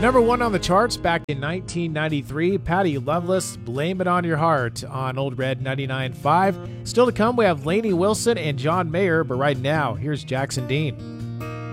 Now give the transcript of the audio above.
Number one on the charts back in 1993, Patty Loveless, Blame It On Your Heart on Old Red 99.5. Still to come, we have Lainey Wilson and John Mayer, but right now, here's Jackson Dean.